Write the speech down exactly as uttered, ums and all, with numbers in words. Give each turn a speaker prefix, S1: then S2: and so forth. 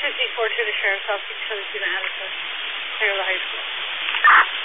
S1: fifty-four to the Sheriff's Office, Tennessee, Addison, near the high school.